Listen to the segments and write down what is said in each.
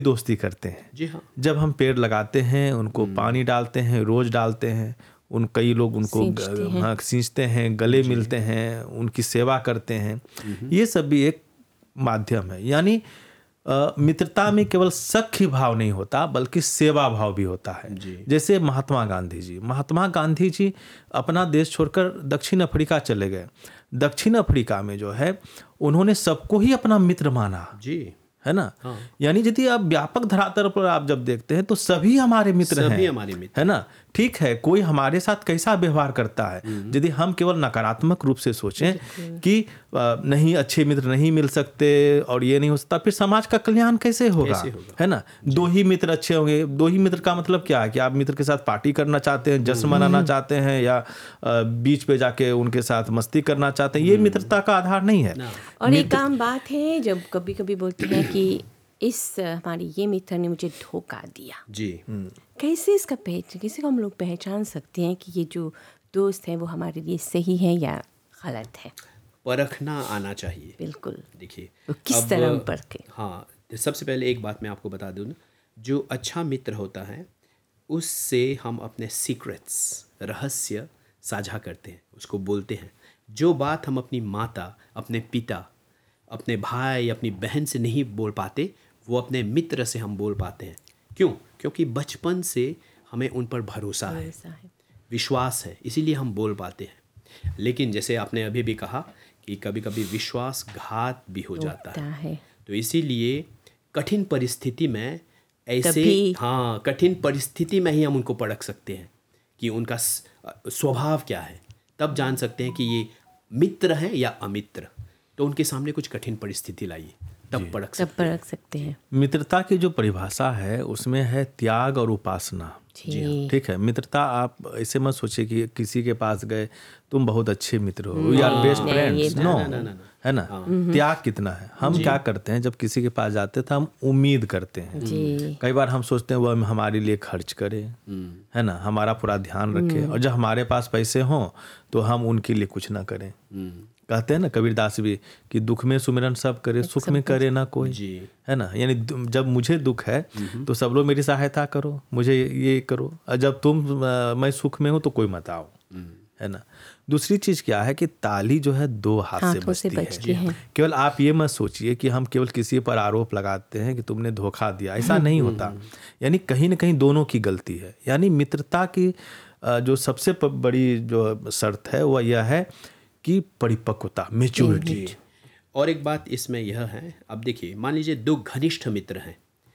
दोस्ती करते हैं। जी हाँ। जब हम पेड़ लगाते हैं, उनको पानी डालते हैं, रोज डालते हैं, कई लोग उनको सींचते हैं, गले मिलते हैं, उनकी सेवा करते हैं, ये सब भी एक माध्यम है। यानी मित्रता में केवल सख्य भाव नहीं होता बल्कि सेवा भाव भी होता है। जैसे महात्मा गांधी जी अपना देश छोड़कर दक्षिण अफ्रीका चले गए। दक्षिण अफ्रीका में जो है उन्होंने सबको ही अपना मित्र माना जी, है ना। हाँ। यानी यदि आप व्यापक धरातल पर आप जब देखते हैं तो सभी हमारे मित्र हैं, हमारे मित्र है ना। ठीक है, कोई हमारे साथ कैसा व्यवहार करता है, यदि हम केवल नकारात्मक रूप से सोचें कि नहीं, अच्छे मित्र नहीं मिल सकते और ये नहीं हो सकता, फिर समाज का कल्याण कैसे होगा, है ना। दो ही मित्र अच्छे होंगे। दो ही मित्र का मतलब क्या है कि आप मित्र के साथ पार्टी करना चाहते हैं, जश्न मनाना चाहते हैं, या बीच पे जाके उनके साथ मस्ती करना चाहते हैं, ये मित्रता का आधार नहीं है। और एक आम बात है जब कभी कभी बोलते हैं कि हमारी ये मित्र ने मुझे धोखा दिया जी। कैसे कैसे हम लोग पहचान सकते हैं कि ये जो दोस्त है वो हमारे लिए सही है या गलत है? परखना आना चाहिए। बिल्कुल। देखिए तो किस तरह हम परखें? हाँ, सबसे पहले एक बात मैं आपको बता दूँ, जो अच्छा मित्र होता है उससे हम अपने सीक्रेट्स, रहस्य साझा करते हैं, उसको बोलते हैं। जो बात हम अपनी माता, अपने पिता, अपने भाई, अपनी बहन से नहीं बोल पाते, वो अपने मित्र से हम बोल पाते हैं। क्यों? क्योंकि बचपन से हमें उन पर भरोसा है, विश्वास है, इसीलिए हम बोल पाते हैं। लेकिन जैसे आपने अभी भी कहा कि कभी कभी विश्वासघात भी हो जाता है। तो इसीलिए कठिन परिस्थिति में कठिन परिस्थिति में ही हम उनको परख सकते हैं कि उनका स्वभाव क्या है। तब जान सकते हैं कि ये मित्र है या अमित्र। तो उनके सामने कुछ कठिन परिस्थिति लाइए, तब परख सकते हैं। मित्रता की जो परिभाषा है उसमें है त्याग और उपासना। जी, ठीक है। मित्रता आप ऐसे मत सोचिए कि किसी के पास गए तुम बहुत अच्छे मित्र हो, we are best friends, no, है ना। त्याग कितना है। हम क्या करते हैं, जब किसी के पास जाते हैं तो हम उम्मीद करते हैं। कई बार हम सोचते हैं वो हमारे लिए खर्च करे, है ना, हमारा पूरा ध्यान रखे, और जब हमारे पास पैसे हों तो हम उनके लिए कुछ ना करें। कहते हैं ना कबीरदास भी कि दुख में सुमिरन सब करे, सुख में करे ना कोई, है ना। यानी जब मुझे दुख है तो सब लोग मेरी सहायता करो, मुझे ये करो, और जब मैं सुख में हूँ तो कोई मत आओ, है ना। दूसरी चीज क्या है कि ताली जो है दो हाथ से बजती है। केवल आप ये मत सोचिए कि हम केवल किसी पर आरोप लगाते हैं कि तुमने धोखा दिया, ऐसा नहीं होता। यानी कहीं ना कहीं दोनों की गलती है। यानी मित्रता की जो सबसे बड़ी जो शर्त है वह यह है कि परिपक्वता, मैच्योरिटी। और एक बात इसमें यह है, अब देखिए, मान लीजिए दो घनिष्ठ मित्र हैं,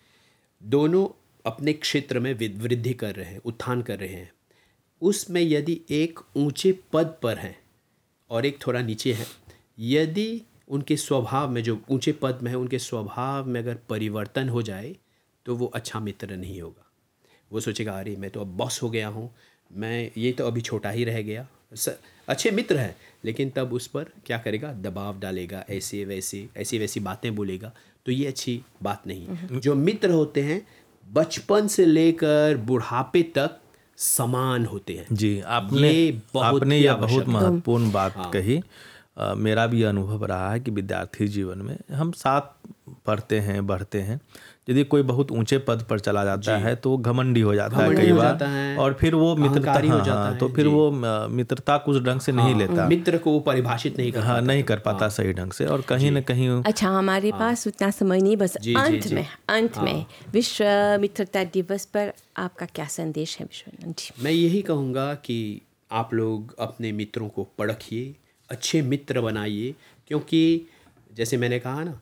दोनों अपने क्षेत्र में वृद्धि कर रहे हैं, उत्थान कर रहे हैं। उसमें यदि एक ऊंचे पद पर है और एक थोड़ा नीचे है, यदि उनके स्वभाव में, जो ऊंचे पद में है, उनके स्वभाव में अगर परिवर्तन हो जाए तो वो अच्छा मित्र नहीं होगा। वो सोचेगा अरे मैं तो अब बॉस हो गया हूँ, मैं ये तो अभी छोटा ही रह गया। अच्छे मित्र हैं लेकिन तब उस पर क्या करेगा, दबाव डालेगा, ऐसी वैसी बातें बोलेगा। तो ये अच्छी बात नहीं। जो मित्र होते हैं बचपन से लेकर बुढ़ापे तक समान होते हैं। जी, आपने यह बहुत महत्वपूर्ण बात कही। मेरा भी अनुभव रहा है कि विद्यार्थी जीवन में हम साथ पढ़ते हैं, बढ़ते हैं। यदि कोई बहुत ऊंचे पद पर चला जाता है तो घमंडी हो जाता है कई बार, और फिर वो मित्रता हो जाता है, तो फिर वो मित्रता कुछ ढंग से नहीं लेता, मित्र को वो परिभाषित नहीं कर पाता सही ढंग से, और कहीं न कहीं। अच्छा, हमारे पास उतना समय नहीं, बस अंत में विश्व मित्रता दिवस पर आपका क्या संदेश है विश्वनाथ जी? मैं यही कहूँगा कि आप लोग अपने मित्रों को परखिए, अच्छे मित्र बनाइए, क्योंकि जैसे मैंने कहा ना,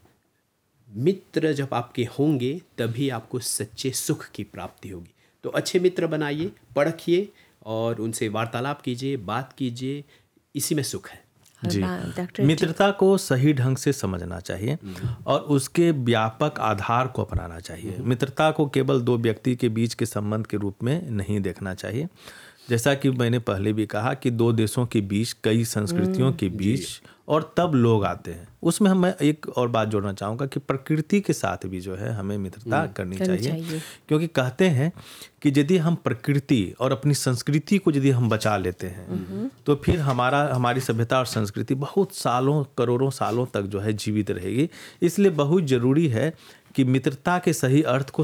मित्र जब आपके होंगे तभी आपको सच्चे सुख की प्राप्ति होगी। तो अच्छे मित्र बनाइए, परखिए और उनसे वार्तालाप कीजिए, बात कीजिए, इसी में सुख है। जी, मित्रता को सही ढंग से समझना चाहिए और उसके व्यापक आधार को अपनाना चाहिए। मित्रता को केवल दो व्यक्ति के बीच के संबंध के रूप में नहीं देखना चाहिए। जैसा कि मैंने पहले भी कहा कि दो देशों के बीच, कई संस्कृतियों के बीच, और तब लोग आते हैं। उसमें मैं एक और बात जोड़ना चाहूँगा कि प्रकृति के साथ भी जो है हमें मित्रता करनी चाहिए। क्योंकि कहते हैं कि यदि हम प्रकृति और अपनी संस्कृति को यदि हम बचा लेते हैं तो फिर हमारी सभ्यता और संस्कृति बहुत सालों, करोड़ों सालों तक जो है जीवित रहेगी। इसलिए बहुत ज़रूरी है कि मित्रता के सही अर्थ को